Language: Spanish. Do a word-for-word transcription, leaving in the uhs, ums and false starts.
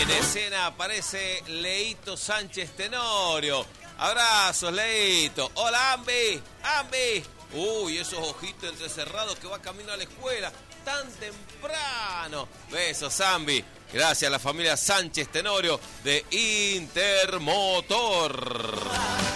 En escena aparece Leito Sánchez Tenorio. Abrazos, Leito. Hola, Ambi. Ambi. Uy, esos ojitos entrecerrados que va camino a la escuela. Tan temprano. Besos, Ambi. Gracias a la familia Sánchez Tenorio de Intermotor.